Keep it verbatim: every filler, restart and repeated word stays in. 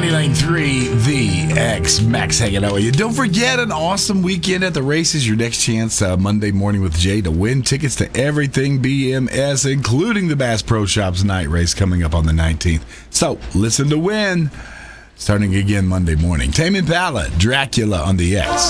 ninety-nine point three The X. Max hanging out with you. Don't forget an awesome weekend at the races. Your next chance uh, Monday morning with Jay to win tickets to everything B M S, including the Bass Pro Shops night race coming up on the nineteenth. So listen to win. Starting again Monday morning. Tame Impala, Dracula on the X.